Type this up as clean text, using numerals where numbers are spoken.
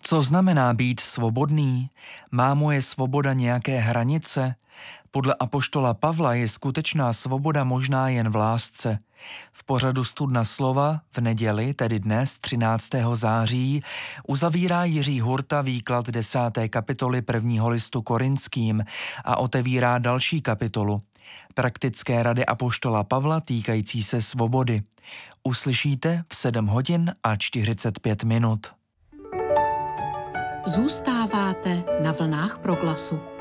Co znamená být svobodný? Má moje svoboda nějaké hranice? Podle apoštola Pavla je skutečná svoboda možná jen v lásce. V pořadu Studna slova v neděli, tedy dnes 13. září, uzavírá Jiří Hurta výklad 10. kapitoly 1. listu Korinským a otevírá další kapitolu. Praktické rady apoštola Pavla týkající se svobody. Uslyšíte v 7 hodin a 45 minut. Zůstáváte na vlnách Proglasu.